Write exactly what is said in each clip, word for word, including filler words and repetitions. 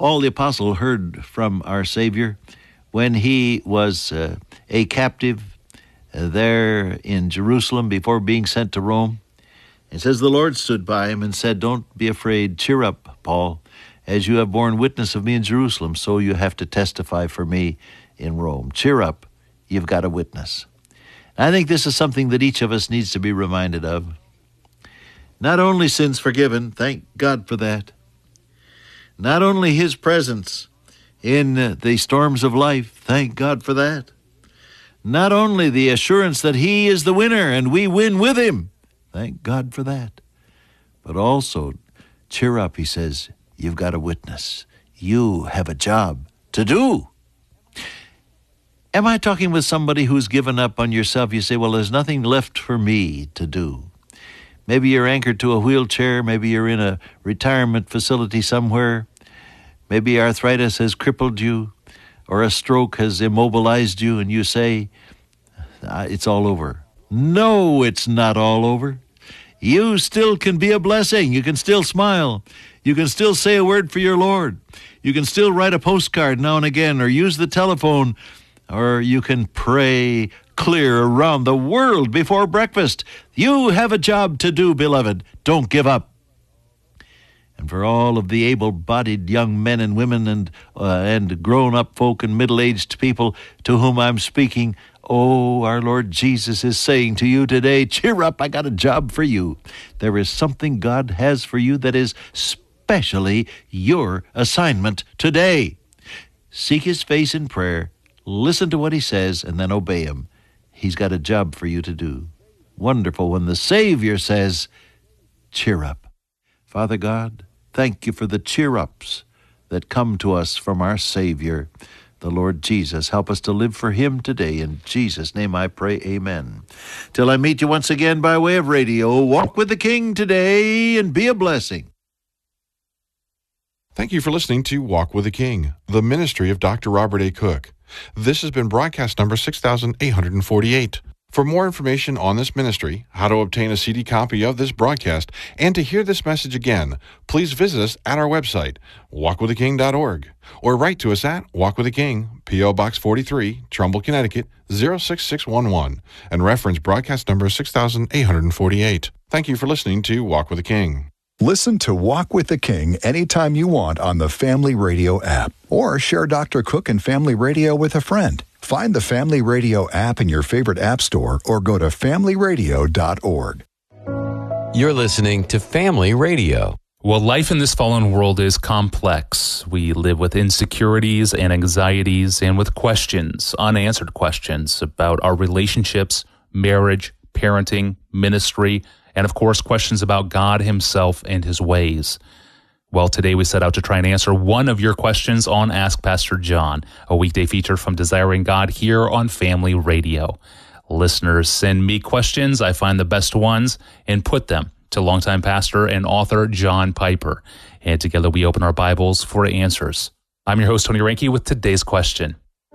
Paul the Apostle heard from our Savior when he was uh, a captive uh, there in Jerusalem before being sent to Rome. It says the Lord stood by him and said, "Don't be afraid. Cheer up, Paul. As you have borne witness of me in Jerusalem, so you have to testify for me in Rome. Cheer up. You've got a witness." I think this is something that each of us needs to be reminded of. Not only sins forgiven, thank God for that. Not only his presence in the storms of life, thank God for that. Not only the assurance that he is the winner and we win with him, thank God for that. But also, cheer up, he says, you've got a witness. You have a job to do. Am I talking with somebody who's given up on yourself? You say, well, there's nothing left for me to do. Maybe you're anchored to a wheelchair. Maybe you're in a retirement facility somewhere. Maybe arthritis has crippled you or a stroke has immobilized you, and you say, it's all over. No, it's not all over. You still can be a blessing. You can still smile. You can still say a word for your Lord. You can still write a postcard now and again or use the telephone, or you can pray clear around the world before breakfast. You have a job to do, beloved. Don't give up. And for all of the able-bodied young men and women and uh, and grown-up folk and middle-aged people to whom I'm speaking, oh, our Lord Jesus is saying to you today, cheer up, I got a job for you. There is something God has for you that is specially your assignment today. Seek his face in prayer, listen to what he says, and then obey him. He's got a job for you to do. Wonderful when the Savior says, cheer up. Father God, thank you for the cheer-ups that come to us from our Savior, the Lord Jesus. Help us to live for him today. In Jesus' name I pray, amen. Till I meet you once again by way of radio, walk with the King today and be a blessing. Thank you for listening to Walk with the King, the ministry of Doctor Robert A. Cook. This has been broadcast number six thousand eight hundred forty-eight. For more information on this ministry, how to obtain a C D copy of this broadcast, and to hear this message again, please visit us at our website, walk with the king dot org, or write to us at Walk with the King, P O. Box forty-three, Trumbull, Connecticut, zero six six one one, and reference broadcast number six thousand eight hundred forty-eight. Thank you for listening to Walk with the King. Listen to Walk with the King anytime you want on the Family Radio app, or share Doctor Cook and Family Radio with a friend. Find the Family Radio app in your favorite app store or go to family radio dot org. You're listening to Family Radio. Well, life in this fallen world is complex. We live with insecurities and anxieties and with questions, unanswered questions about our relationships, marriage, parenting, ministry, and of course, questions about God himself and his ways. Well, today we set out to try and answer one of your questions on Ask Pastor John, a weekday feature from Desiring God here on Family Radio. Listeners send me questions, I find the best ones, and put them to longtime pastor and author John Piper. And together we open our Bibles for answers. I'm your host, Tony Reinke, with today's question.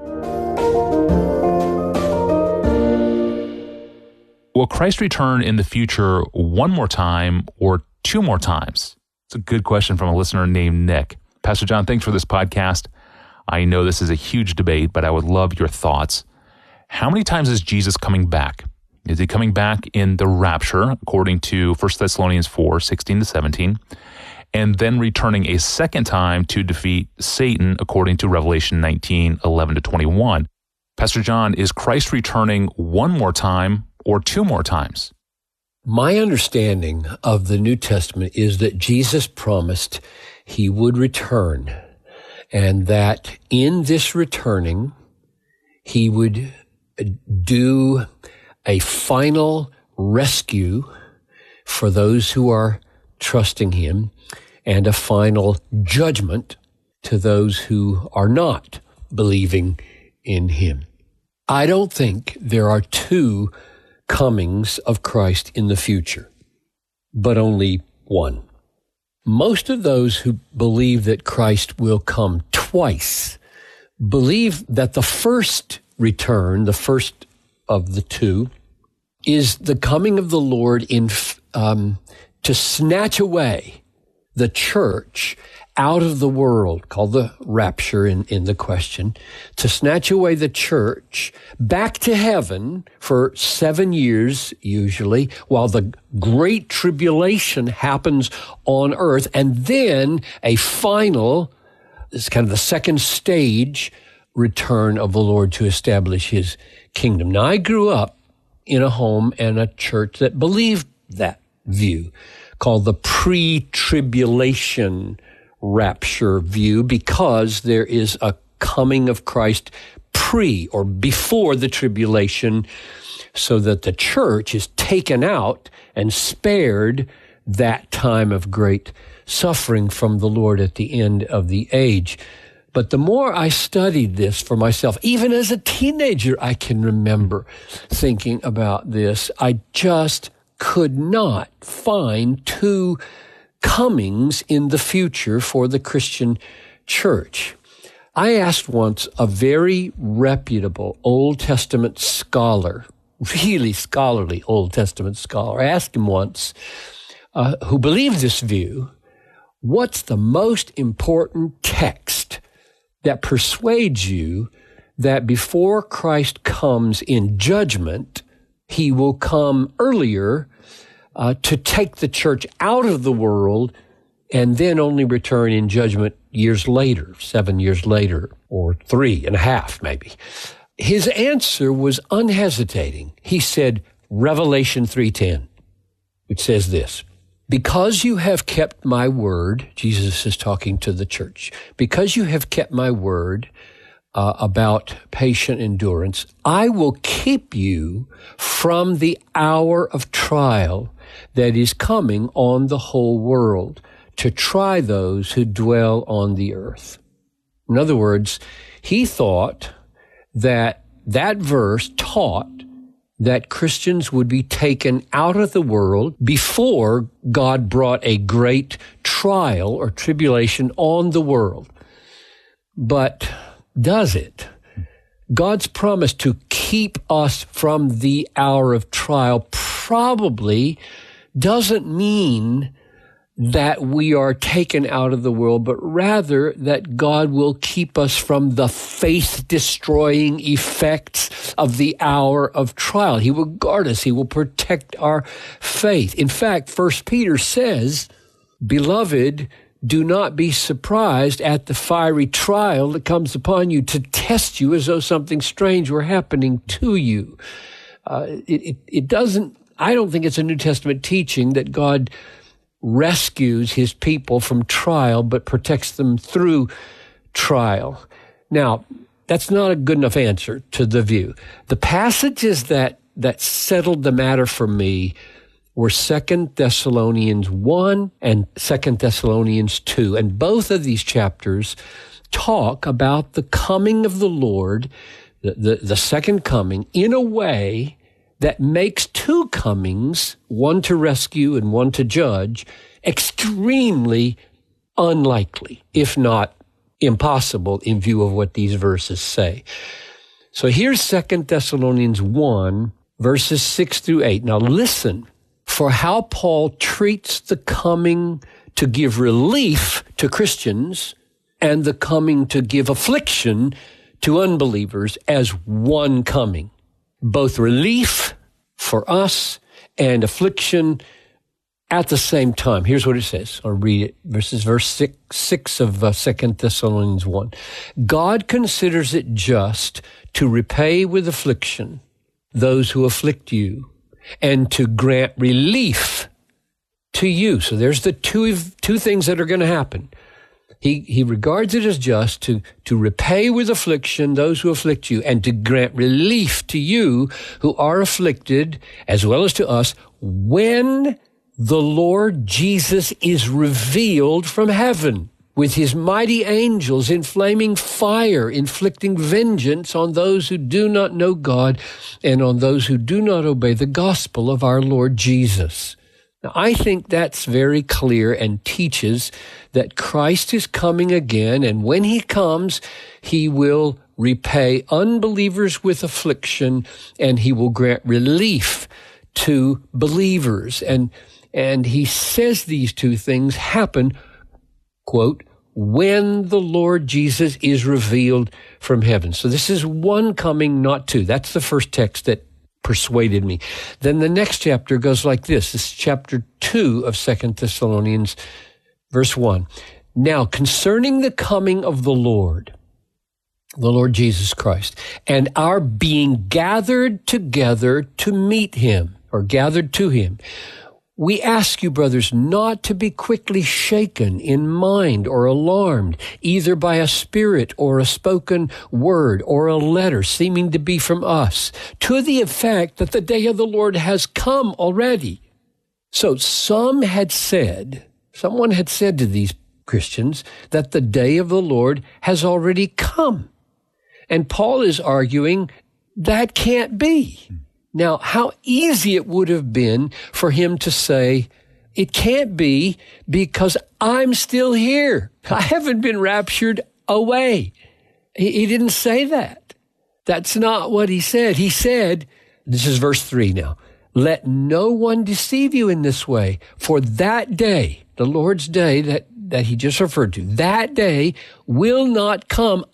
Will Christ return in the future one more time or two more times? It's a good question from a listener named Nick. Pastor John, thanks for this podcast. I know this is a huge debate, but I would love your thoughts. How many times is Jesus coming back? Is he coming back in the rapture, according to First Thessalonians four, sixteen to seventeen, and then returning a second time to defeat Satan, according to Revelation nineteen, eleven to twenty-one? Pastor John, is Christ returning one more time or two more times? My understanding of the New Testament is that Jesus promised he would return, and that in this returning, he would do a final rescue for those who are trusting him, and a final judgment to those who are not believing in him. I don't think there are two comings of Christ in the future, but only one. Most of those who believe that Christ will come twice believe that the first return, the first of the two, is the coming of the Lord in um, to snatch away the church out of the world, called the rapture in, in the question, to snatch away the church back to heaven for seven years, usually, while the great tribulation happens on earth, and then a final, this is kind of the second stage, return of the Lord to establish his kingdom. Now, I grew up in a home and a church that believed that view, called the pre-tribulation rapture view, because there is a coming of Christ pre or before the tribulation, so that the church is taken out and spared that time of great suffering from the Lord at the end of the age. But the more I studied this for myself, even as a teenager, I can remember thinking about this. I just could not find two comings in the future for the Christian church. I asked once a very reputable Old Testament scholar, really scholarly Old Testament scholar, I asked him once, uh, who believed this view, what's the most important text that persuades you that before Christ comes in judgment, he will come earlier Uh, to take the church out of the world and then only return in judgment years later, seven years later, or three and a half maybe. His answer was unhesitating. He said, Revelation three ten, which says this, because you have kept my word, Jesus is talking to the church, because you have kept my word uh, about patient endurance, I will keep you from the hour of trial that is coming on the whole world to try those who dwell on the earth. In other words, he thought that that verse taught that Christians would be taken out of the world before God brought a great trial or tribulation on the world. But does it? God's promise to keep us from the hour of trial probably doesn't mean that we are taken out of the world, but rather that God will keep us from the faith-destroying effects of the hour of trial. He will guard us. He will protect our faith. In fact, First Peter says, Beloved, do not be surprised at the fiery trial that comes upon you to test you as though something strange were happening to you. Uh, it, it, it doesn't, I don't think it's a New Testament teaching that God rescues his people from trial, but protects them through trial. Now, that's not a good enough answer to the view. The passages that, that settled the matter for me were Second Thessalonians one and Second Thessalonians two. And both of these chapters talk about the coming of the Lord, the, the, the second coming, in a way that makes two comings, one to rescue and one to judge, extremely unlikely, if not impossible, in view of what these verses say. So here's Second Thessalonians one, verses six through eight. Now listen for how Paul treats the coming to give relief to Christians and the coming to give affliction to unbelievers as one coming. Both relief for us and affliction at the same time. Here's what it says. I'll read it. Verses verse six, six of uh, Second Thessalonians one. God considers it just to repay with affliction those who afflict you, and to grant relief to you. So there's the two two things that are going to happen. He he regards it as just to, to repay with affliction those who afflict you, and to grant relief to you who are afflicted, as well as to us, when the Lord Jesus is revealed from heaven with his mighty angels in flaming fire, inflicting vengeance on those who do not know God and on those who do not obey the gospel of our Lord Jesus. Now, I think that's very clear and teaches that Christ is coming again, and when he comes, he will repay unbelievers with affliction, and he will grant relief to believers. And And he says these two things happen, quote, when the Lord Jesus is revealed from heaven. So this is one coming, not two. That's the first text that persuaded me. Then the next chapter goes like this. This is chapter two of Second Thessalonians, verse one. Now, concerning the coming of the Lord, the Lord Jesus Christ, and our being gathered together to meet him, or gathered to him, we ask you, brothers, not to be quickly shaken in mind or alarmed, either by a spirit or a spoken word or a letter seeming to be from us, to the effect that the day of the Lord has come already. So some had said, someone had said to these Christians that the day of the Lord has already come. And Paul is arguing that can't be. Now, how easy it would have been for him to say, it can't be because I'm still here. I haven't been raptured away. He, he didn't say that. That's not what he said. He said, this is verse three now, let no one deceive you in this way, for that day, the Lord's day that, that he just referred to, that day will not come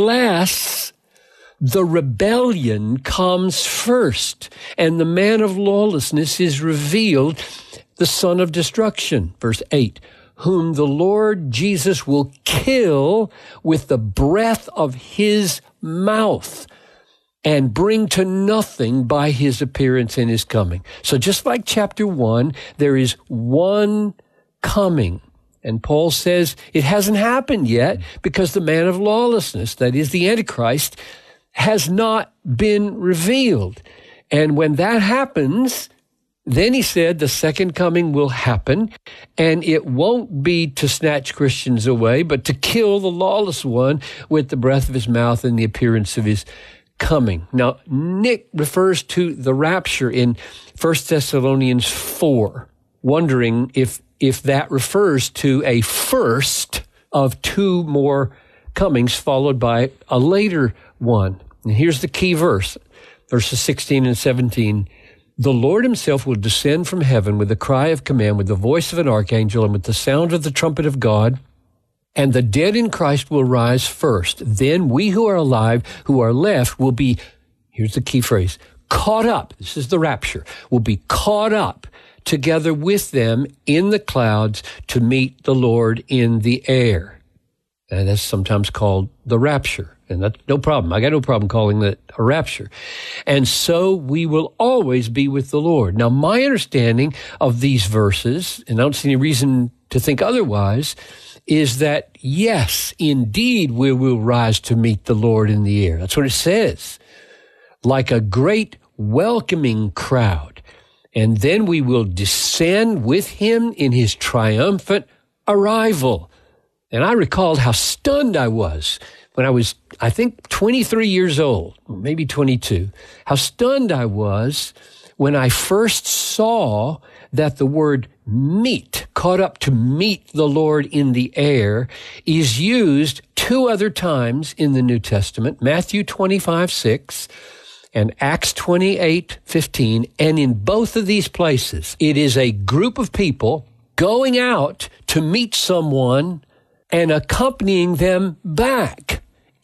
unless the rebellion comes first, and the man of lawlessness is revealed, the son of destruction. Verse eight, whom the Lord Jesus will kill with the breath of his mouth and bring to nothing by his appearance and his coming. So just like chapter one, there is one coming. And Paul says it hasn't happened yet because the man of lawlessness, that is the Antichrist, has not been revealed. And when that happens, then he said the second coming will happen, and it won't be to snatch Christians away, but to kill the lawless one with the breath of his mouth and the appearance of his coming. Now, Nick refers to the rapture in First Thessalonians four, wondering if, if that refers to a first of two more comings followed by a later one. And here's the key verse, verses sixteen and seventeen. The Lord himself will descend from heaven with a cry of command, with the voice of an archangel, and with the sound of the trumpet of God. And the dead in Christ will rise first. Then we who are alive, who are left, will be, here's the key phrase, caught up. This is the rapture. Will be caught up together with them in the clouds to meet the Lord in the air. And that's sometimes called the rapture. And that's no problem. I got no problem calling that a rapture. And so we will always be with the Lord. Now, my understanding of these verses, and I don't see any reason to think otherwise, is that, yes, indeed, we will rise to meet the Lord in the air. That's what it says. Like a great welcoming crowd. And then we will descend with him in his triumphant arrival. And I recalled how stunned I was when I was, I think, twenty-three years old, maybe twenty-two, how stunned I was when I first saw that the word meet, caught up to meet the Lord in the air, is used two other times in the New Testament, Matthew twenty-five six and Acts twenty-eight fifteen. And in both of these places, it is a group of people going out to meet someone and accompanying them back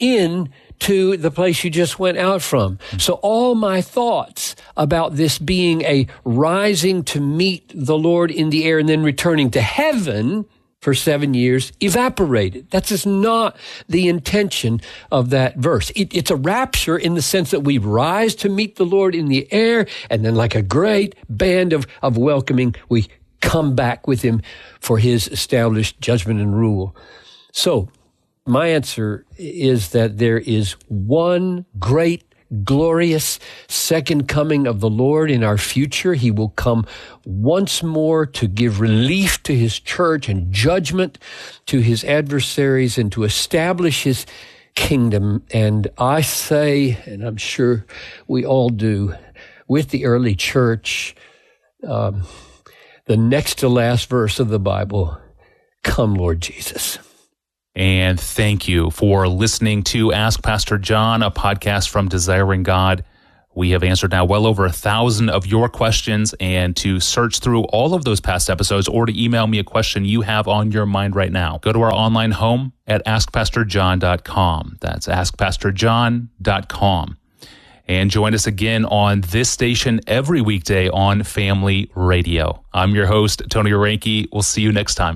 into the place you just went out from. So all my thoughts about this being a rising to meet the Lord in the air and then returning to heaven for seven years evaporated. That's just not the intention of that verse. It, it's a rapture in the sense that we rise to meet the Lord in the air, and then like a great band of, of welcoming, we come back with him for his established judgment and rule. So my answer is that there is one great, glorious second coming of the Lord in our future. He will come once more to give relief to his church and judgment to his adversaries and to establish his kingdom. And I say, and I'm sure we all do, with the early church, um, the next to last verse of the Bible, come, Lord Jesus. And thank you for listening to Ask Pastor John, a podcast from Desiring God We have answered now well over a thousand of your questions, and to search through all of those past episodes or to email me a question you have on your mind right now, go to our online home at ask pastor john dot com. That's ask pastor john dot com. And join us again on this station every weekday on Family Radio. I'm your host, Tony Orenke. We'll see you next time.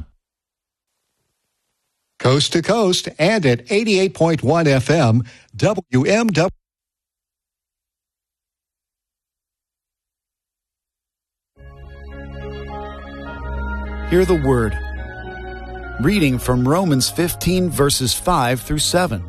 Coast to coast and at eighty-eight point one F M, W M W. Hear the word. Reading from Romans fifteen, verses five through seven.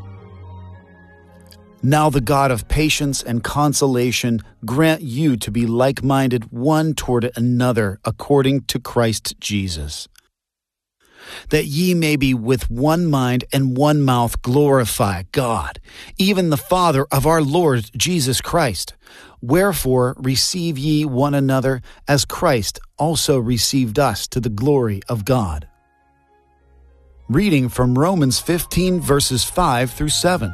Now the God of patience and consolation grant you to be like-minded one toward another according to Christ Jesus, that ye may be with one mind and one mouth glorify God, even the Father of our Lord Jesus Christ. Wherefore receive ye one another, as Christ also received us to the glory of God. Reading from Romans fifteen, verses five through seven.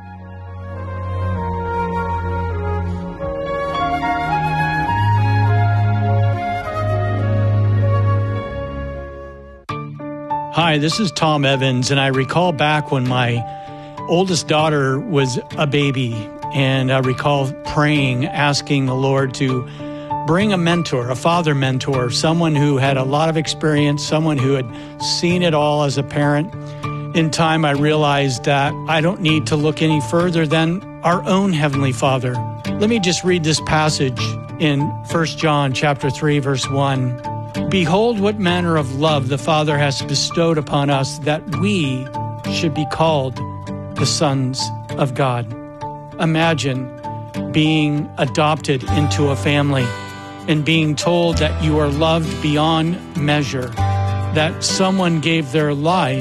Hi, this is Tom Evans, and I recall back when my oldest daughter was a baby, and I recall praying, asking the Lord to bring a mentor, a father mentor, someone who had a lot of experience, someone who had seen it all as a parent. In time, I realized that I don't need to look any further than our own Heavenly Father. Let me just read this passage in First John chapter three, verse one. Behold, what manner of love the Father has bestowed upon us, that we should be called the sons of God. Imagine being adopted into a family and being told that you are loved beyond measure, that someone gave their life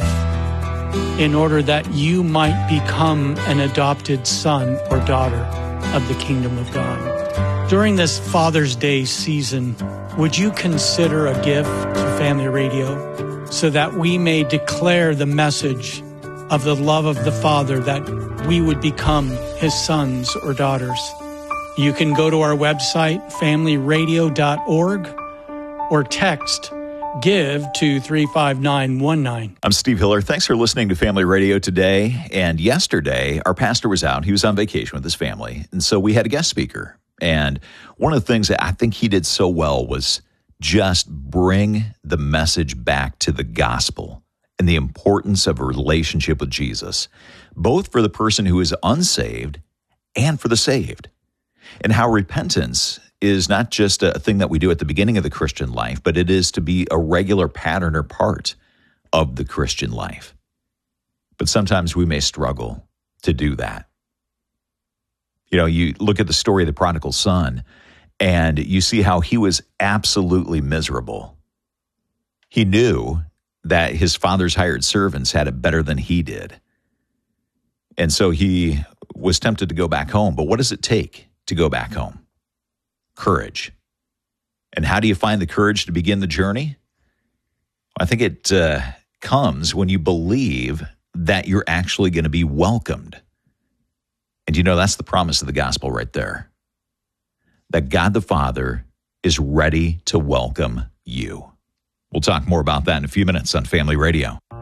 in order that you might become an adopted son or daughter of the kingdom of God. During this Father's Day season, would you consider a gift to Family Radio so that we may declare the message of the love of the Father, that we would become His sons or daughters? You can go to our website, family radio dot org, or text GIVE to three five nine one nine. I'm Steve Hiller. Thanks for listening to Family Radio today. And yesterday, our pastor was out. He was on vacation with his family. And so we had a guest speaker. And one of the things that I think he did so well was just bring the message back to the gospel and the importance of a relationship with Jesus, both for the person who is unsaved and for the saved, and how repentance is not just a thing that we do at the beginning of the Christian life, but it is to be a regular pattern or part of the Christian life. But sometimes we may struggle to do that. You know, you look at the story of the prodigal son, and you see how he was absolutely miserable. He knew that his father's hired servants had it better than he did. And so he was tempted to go back home. But what does it take to go back home? Courage. And how do you find the courage to begin the journey? I think it uh, comes when you believe that you're actually going to be welcomed. And you know, that's the promise of the gospel right there. That God the Father is ready to welcome you. We'll talk more about that in a few minutes on Family Radio.